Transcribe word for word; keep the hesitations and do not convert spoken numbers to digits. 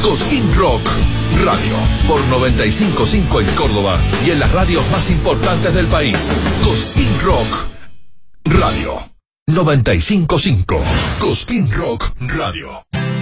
Cosquín Rock Radio, por noventa y cinco punto cinco en Córdoba y en las radios más importantes del país. Cosquín Rock Radio noventa y cinco punto cinco. Cosquín Rock Radio.